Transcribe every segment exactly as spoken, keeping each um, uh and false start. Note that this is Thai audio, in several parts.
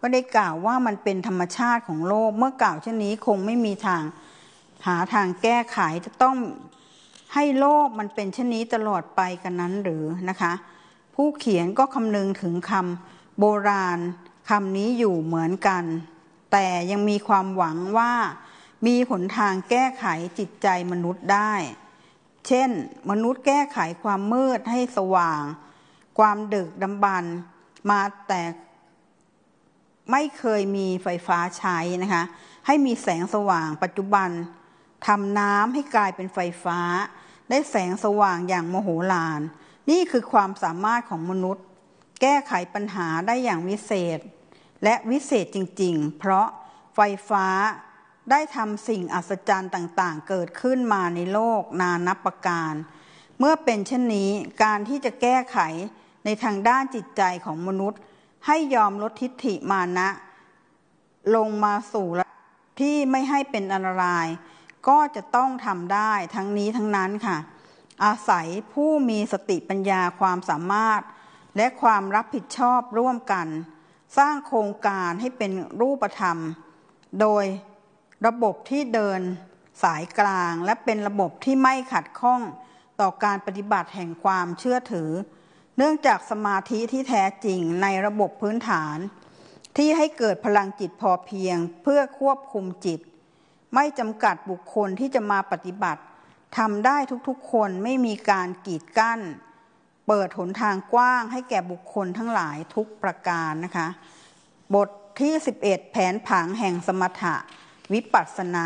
ก็ได้กล่าวว่ามันเป็นธรรมชาติของโลกเมื่อกล่าวเช่นนี้คงไม่มีทางหาทางแก้ไขจะต้องให้โลกมันเป็นเช่นนี้ตลอดไปกันนั้นหรือนะคะผู้เขียนก็คำนึงถึงคำโบราณคำนี้อยู่เหมือนกันแต่ยังมีความหวังว่ามีหนทางแก้ไขจิตใจมนุษย์ได้เช่นมนุษย์แก้ไขความมืดให้สว่างความดึกดำบรรพ์มาแต่ไม่เคยมีไฟฟ้าใช้นะคะให้มีแสงสว่างปัจจุบันทำน้ำให้กลายเป็นไฟฟ้าได้แสงสว่างอย่างมโหฬารนี่คือความสามารถของมนุษย์แก้ไขปัญหาได้อย่างวิเศษและวิเศษจริงๆเพราะไฟฟ้าได้ทำสิ่งอัศจรรย์ต่างๆเกิดขึ้นมาในโลกนานับประการเมื่อเป็นเช่นนี้การที่จะแก้ไขในทางด้านจิตใจของมนุษย์ให้ยอมลดทิฏฐิมานะลงมาสู่ที่ไม่ให้เป็นอันตรายก็จะต้องทำได้ทั้งนี้ทั้งนั้นค่ะอาศัยผู้มีสติปัญญาความสามารถและความรับผิดชอบร่วมกันสร้างโครงการให้เป็นรูปธรรมโดยระบบที่เดินสายกลางและเป็นระบบที่ไม่ขัดข้องต่อการปฏิบัติแห่งความเชื่อถือเนื่องจากสมาธิที่แท้จริงในระบบพื้นฐานที่ให้เกิดพลังจิตพอเพียงเพื่อควบคุมจิตไม่จำกัดบุคคลที่จะมาปฏิบัติทำได้ทุกๆคนไม่มีการกีดกั้นเปิดหนทางกว้างให้แก่บุคคลทั้งหลายทุกประการนะคะบทที่สิบเอ็ดแผนผังแห่งสมถะวิปัสสนา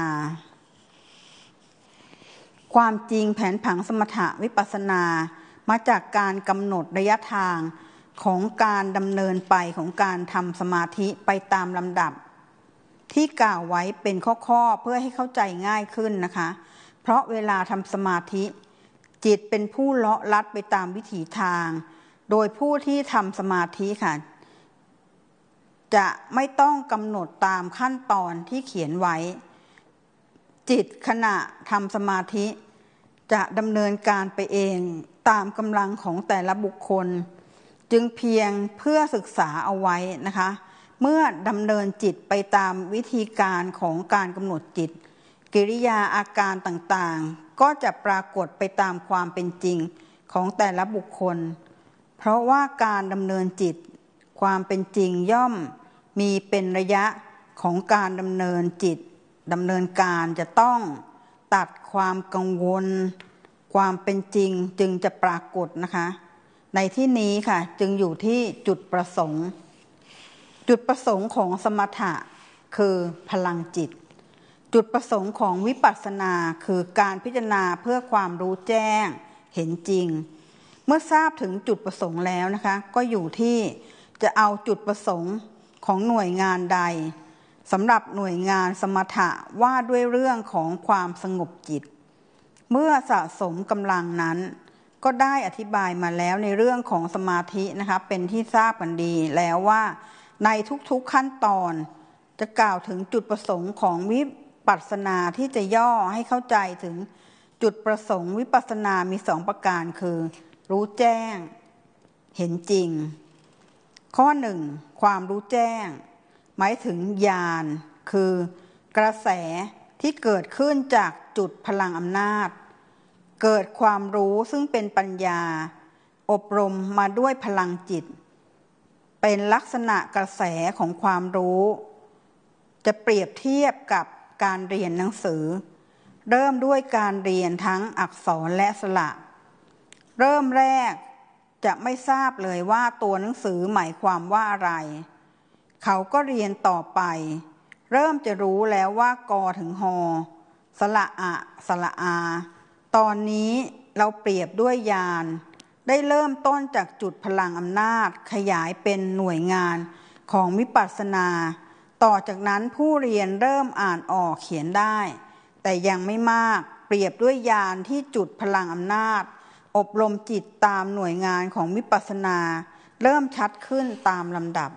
ความจริงแผนผังสมถะวิปัสสนามาจากการกำหนดระยะทางของการดำเนินไปของการทำสมาธิไปตามลำดับที่กล่าวไว้เป็นข้อๆเพื่อให้เข้าใจง่ายขึ้นนะคะเพราะเวลาทำสมาธิจิตเป็นผู้เลาะลัดไปตามวิถีทางโดยผู้ที่ทำสมาธิค่ะจะไม่ต้องกำหนดตามขั้นตอนที่เขียนไว้จิตขณะทำสมาธิจะดำเนินการไปเองตามกำลังของแต่ละบุคคลจึงเพียงเพื่อศึกษาเอาไว้นะคะเมื่อดำเนินจิตไปตามวิธีการของการกำหนดจิตกิริยาอาการต่างๆก็จะปรากฏไปตามความเป็นจริงของแต่ละบุคคลเพราะว่าการดำเนินจิตความเป็นจริงย่อมมีเป็นระยะของการดำเนินจิตดำเนินการจะต้องตัดความกังวลความเป็นจริงจึงจะปรากฏนะคะในที่นี้ค่ะจึงอยู่ที่จุดประสงค์จุดประสงค์ของสมถะคือพลังจิตจุดประสงค์ของวิปัสสนาคือการพิจารณาเพื่อความรู้แจ้งเห็นจริงเมื่อทราบถึงจุดประสงค์แล้วนะคะก็อยู่ที่จะเอาจุดประสงค์ของหน่วยงานใดสำหรับหน่วยงานสมถะว่าด้วยเรื่องของความสงบจิตเมื่อสะสมกำลังนั้นก็ได้อธิบายมาแล้วในเรื่องของสมาธินะคะเป็นที่ทราบกันดีแล้วว่าในทุกๆขั้นตอนจะกล่าวถึงจุดประสงค์ของวิปัสสนาที่จะย่อให้เข้าใจถึงจุดประสงค์วิปัสสนามีสองประการคือรู้แจ้งเห็นจริงข้อหนึ่งความรู้แจ้งหมายถึงญาณคือกระแสที่เกิดขึ้นจากจุดพลังอำนาจเกิดความรู้ซึ่งเป็นปัญญาอบรมมาด้วยพลังจิตเป็นลักษณะกระแสของความรู้จะเปรียบเทียบกับการเรียนหนังสือเริ่มด้วยการเรียนทั้งอักษรและสระเริ่มแรกจะไม่ทราบเลยว่าตัวหนังสือหมายความว่าอะไรเขาก็เรียนต่อไปเริ่มจะรู้แล้วว่ากอถึงฮอสระอะสระอาตอนนี้เราเปรียบด้วยญาณได้เริ่มต้นจากจุดพลังอำนาจขยายเป็นหน่วยงานของวิปัสสนาต่อจากนั้นผู้เรียนเริ่มอ่านออกเขียนได้แต่ยังไม่มากเปรียบด้วยญาณที่จุดพลังอำนาจอบรมจิตตามหน่วยงานของวิปัสสนาเริ่มชัดขึ้นตามลำดับ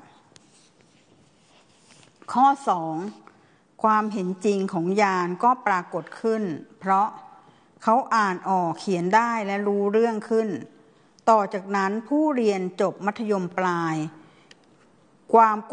ข้อสองความเห็นจริงของญาณก็ปรากฏขึ้นเพราะเขาอ่านออกเขียนได้และรู้เรื่องขึ้นต่อจากนั้นผู้เรียนจบมัธยมปลายความ